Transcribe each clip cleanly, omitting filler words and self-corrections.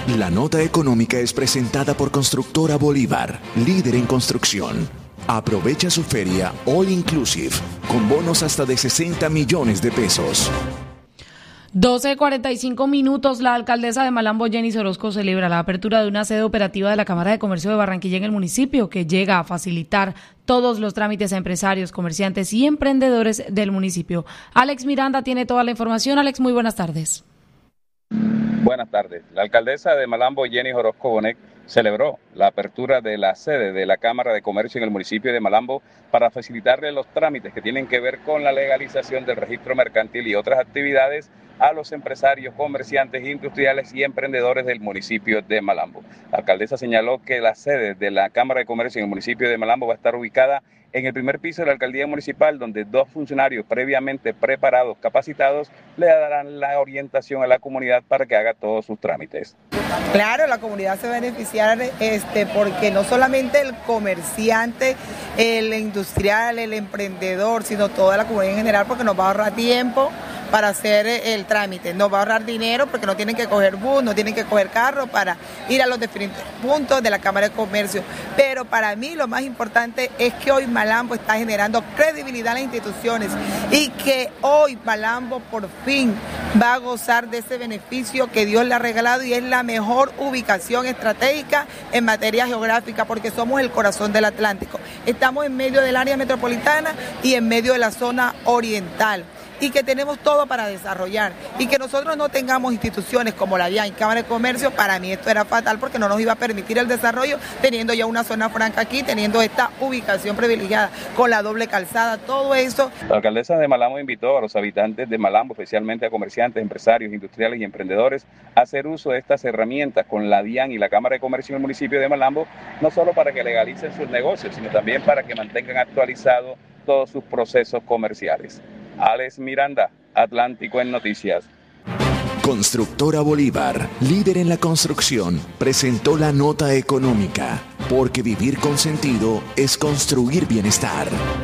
La nota económica es presentada por Constructora Bolívar, líder en construcción. Aprovecha su feria All Inclusive, con bonos hasta de 60 millones de pesos. 12:45. La alcaldesa de Malambo, Jenny Orozco, celebra la apertura de una sede operativa de la Cámara de Comercio de Barranquilla en el municipio, que llega a facilitar todos los trámites a empresarios, comerciantes y emprendedores del municipio. Alex Miranda tiene toda la información. Alex, muy buenas tardes. Buenas tardes. La alcaldesa de Malambo, Jenny Orozco Bonet, celebró la apertura de la sede de la Cámara de Comercio en el municipio de Malambo para facilitarle los trámites que tienen que ver con la legalización del registro mercantil y otras actividades a los empresarios, comerciantes, industriales y emprendedores del municipio de Malambo. La alcaldesa señaló que la sede de la Cámara de Comercio en el municipio de Malambo va a estar ubicada en el primer piso de la alcaldía municipal, donde 2 funcionarios previamente preparados, capacitados, le darán la orientación a la comunidad para que haga todos sus trámites. Claro, la comunidad se va a beneficiar porque no solamente el comerciante, el industrial, el emprendedor, sino toda la comunidad en general, porque nos va a ahorrar tiempo para hacer el trámite, nos va a ahorrar dinero porque no tienen que coger bus, no tienen que coger carro para ir a los diferentes puntos de la Cámara de Comercio. Pero para mí lo más importante es que hoy Malambo está generando credibilidad a las instituciones y que hoy Malambo por fin va a gozar de ese beneficio que Dios le ha regalado, y es la mejor ubicación estratégica en materia geográfica, porque somos el corazón del Atlántico. Estamos en medio del área metropolitana y en medio de la zona oriental, y que tenemos todo para desarrollar, y que nosotros no tengamos instituciones como la DIAN, Cámara de Comercio. Para mí esto era fatal, porque no nos iba a permitir el desarrollo teniendo ya una zona franca aquí, teniendo esta ubicación privilegiada con la doble calzada, todo eso. La alcaldesa de Malambo invitó a los habitantes de Malambo, especialmente a comerciantes, empresarios, industriales y emprendedores, a hacer uso de estas herramientas con la DIAN y la Cámara de Comercio en el municipio de Malambo, no solo para que legalicen sus negocios, sino también para que mantengan actualizados todos sus procesos comerciales. Alex Miranda, Atlántico en Noticias. Constructora Bolívar, líder en la construcción, presentó la nota económica, porque vivir con sentido es construir bienestar.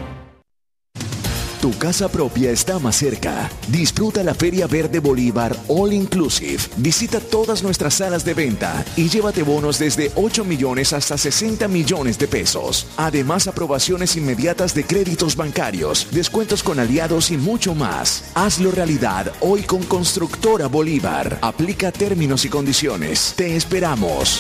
Tu casa propia está más cerca. Disfruta la Feria Verde Bolívar All Inclusive. Visita todas nuestras salas de venta y llévate bonos desde 8 millones hasta 60 millones de pesos. Además, aprobaciones inmediatas de créditos bancarios, descuentos con aliados y mucho más. Hazlo realidad hoy con Constructora Bolívar. Aplica términos y condiciones. Te esperamos.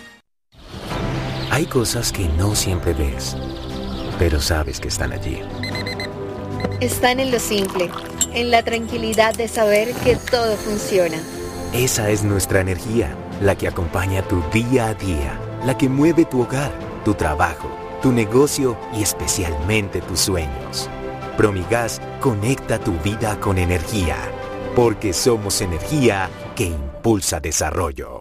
Hay cosas que no siempre ves, pero sabes que están allí. Están en lo simple, en la tranquilidad de saber que todo funciona. Esa es nuestra energía, la que acompaña tu día a día, la que mueve tu hogar, tu trabajo, tu negocio y especialmente tus sueños. Promigas conecta tu vida con energía, porque somos energía que impulsa desarrollo.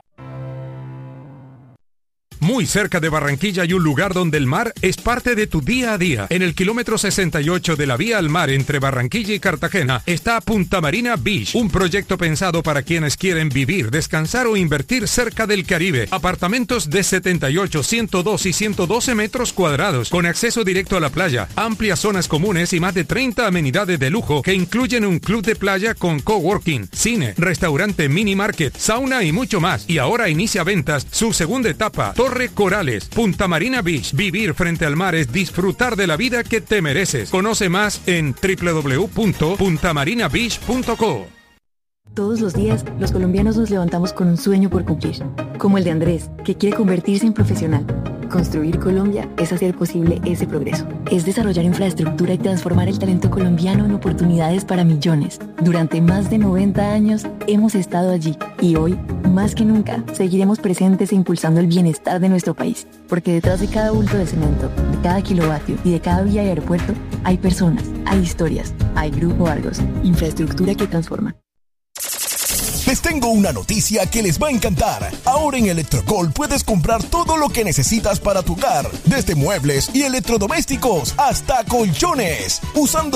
Muy cerca de Barranquilla hay un lugar donde el mar es parte de tu día a día. En el kilómetro 68 de la vía al mar entre Barranquilla y Cartagena está Punta Marina Beach, un proyecto pensado para quienes quieren vivir, descansar o invertir cerca del Caribe. Apartamentos de 78, 102 y 112 metros cuadrados, con acceso directo a la playa, amplias zonas comunes y más de 30 amenidades de lujo que incluyen un club de playa con coworking, cine, restaurante, mini market, sauna y mucho más. Y ahora inicia ventas su segunda etapa, Torre Corales, Punta Marina Beach. Vivir frente al mar es disfrutar de la vida que te mereces. Conoce más en www.puntamarinabeach.co. Todos los días, los colombianos nos levantamos con un sueño por cumplir, como el de Andrés, que quiere convertirse en profesional. Construir Colombia es hacer posible ese progreso. Es desarrollar infraestructura y transformar el talento colombiano en oportunidades para millones. Durante más de 90 años hemos estado allí y hoy, más que nunca, seguiremos presentes e impulsando el bienestar de nuestro país. Porque detrás de cada bulto de cemento, de cada kilovatio y de cada vía y aeropuerto, hay personas, hay historias, hay Grupo Argos, infraestructura que transforma. Les tengo una noticia que les va a encantar. Ahora en Electrocol puedes comprar todo lo que necesitas para tu hogar, desde muebles y electrodomésticos hasta colchones, usando